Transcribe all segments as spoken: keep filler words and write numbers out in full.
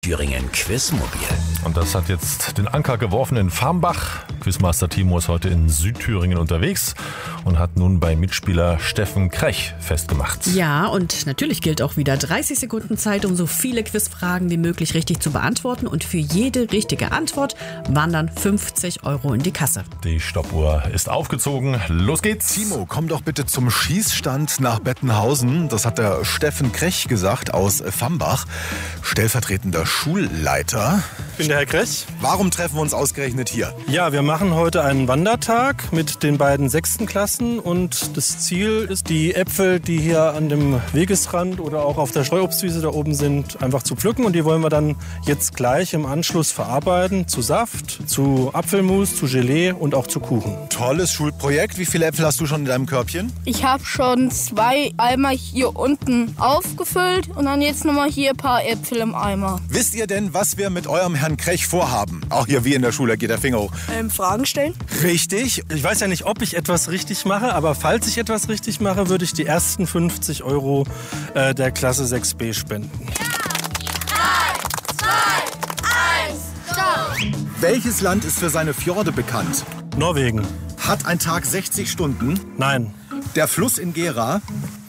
Thüringen Quizmobil. Und das hat jetzt den Anker geworfen in Farmbach. Quizmaster Timo ist heute in Südthüringen unterwegs und hat nun bei Mitspieler Steffen Krech festgemacht. Ja, und natürlich gilt auch wieder dreißig Sekunden Zeit, um so viele Quizfragen wie möglich richtig zu beantworten. Und für jede richtige Antwort wandern fünfzig Euro in die Kasse. Die Stoppuhr ist aufgezogen. Los geht's. Timo, komm doch bitte zum Schießstand nach Bettenhausen. Das hat der Steffen Krech gesagt aus Farmbach, stellvertretender Schulleiter. Ich bin der Herr Krech. Warum treffen wir uns ausgerechnet hier? Ja, wir machen heute einen Wandertag mit den beiden sechsten Klassen und das Ziel ist, die Äpfel, die hier an dem Wegesrand oder auch auf der Streuobstwiese da oben sind, einfach zu pflücken und die wollen wir dann jetzt gleich im Anschluss verarbeiten zu Saft, zu Apfelmus, zu Gelee und auch zu Kuchen. Tolles Schulprojekt. Wie viele Äpfel hast du schon in deinem Körbchen? Ich habe schon zwei Eimer hier unten aufgefüllt und dann jetzt nochmal hier ein paar Äpfel im Eimer. Wisst ihr denn, was wir mit eurem Herrn Krech vorhaben? Auch hier wie in der Schule, geht der Finger hoch. Ähm, Fragen stellen? Richtig. Ich weiß ja nicht, ob ich etwas richtig mache, aber falls ich etwas richtig mache, würde ich die ersten fünfzig Euro äh, der Klasse sechs b spenden. drei, zwei, eins, stopp! Welches Land ist für seine Fjorde bekannt? Norwegen. Hat ein Tag sechzig Stunden? Nein. Der Fluss in Gera?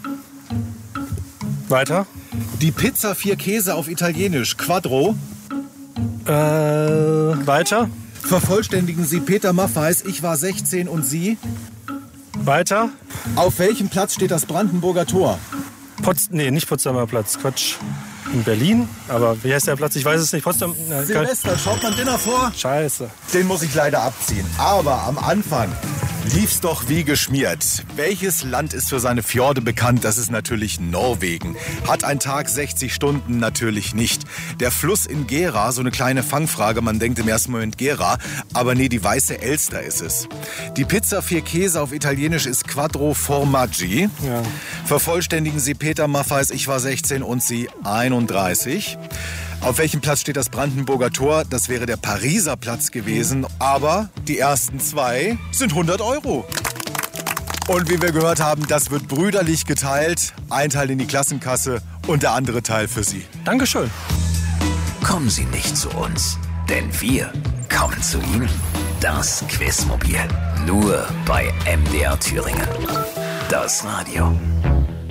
Weiter? Die Pizza vier Käse auf Italienisch, Quattro? Äh, weiter? Vervollständigen Sie Peter Maffeis, ich war sechzehn und Sie? Weiter? Auf welchem Platz steht das Brandenburger Tor? Potz, nee, nicht Potsdamer Platz, Quatsch. In Berlin, aber wie heißt der Platz? Ich weiß es nicht. Potsdam. Na, Silvester, schaut man Dinner vor? Scheiße. Den muss ich leider abziehen. Aber am Anfang lief's doch wie geschmiert. Welches Land ist für seine Fjorde bekannt? Das ist natürlich Norwegen. Hat ein Tag sechzig Stunden? Natürlich nicht. Der Fluss in Gera, so eine kleine Fangfrage, man denkt im ersten Moment Gera, aber nee, die weiße Elster ist es. Die Pizza vier Käse auf Italienisch ist Quattro Formaggi. Ja. Vervollständigen Sie Peter Maffeis, ich war sechzehn und Sie einunddreißig. Auf welchem Platz steht das Brandenburger Tor? Das wäre der Pariser Platz gewesen. Aber die ersten zwei sind hundert Euro. Und wie wir gehört haben, das wird brüderlich geteilt. Ein Teil in die Klassenkasse und der andere Teil für Sie. Dankeschön. Kommen Sie nicht zu uns, denn wir kommen zu Ihnen. Das Quizmobil. Nur bei M D R Thüringen. Das Radio.